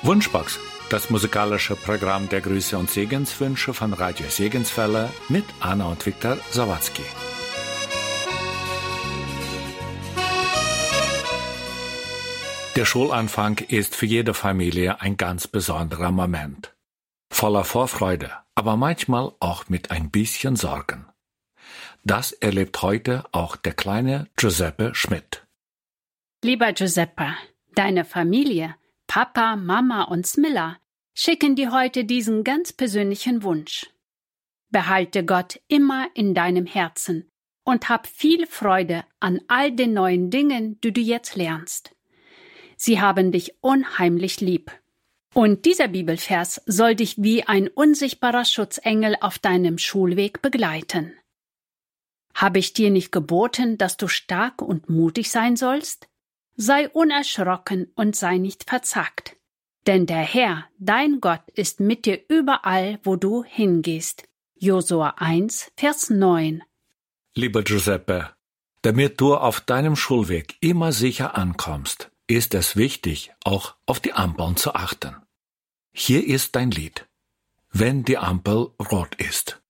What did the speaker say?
Wunschbox, das musikalische Programm der Grüße und Segenswünsche von Radio Segenswelle mit Anna und Viktor Sawatzki. Der Schulanfang ist für jede Familie ein ganz besonderer Moment. Voller Vorfreude, aber manchmal auch mit ein bisschen Sorgen. Das erlebt heute auch der kleine Giuseppe Schmidt. Lieber Giuseppe, deine Familie, Papa, Mama und Smilla schicken dir heute diesen ganz persönlichen Wunsch. Behalte Gott immer in deinem Herzen und hab viel Freude an all den neuen Dingen, die du jetzt lernst. Sie haben dich unheimlich lieb. Und dieser Bibelvers soll dich wie ein unsichtbarer Schutzengel auf deinem Schulweg begleiten. Habe ich dir nicht geboten, dass du stark und mutig sein sollst? Sei unerschrocken und sei nicht verzagt. Denn der Herr, dein Gott, ist mit dir überall, wo du hingehst. Josua 1, Vers 9. Lieber Giuseppe, damit du auf deinem Schulweg immer sicher ankommst, ist es wichtig, auch auf die Ampeln zu achten. Hier ist dein Lied. Wenn die Ampel rot ist.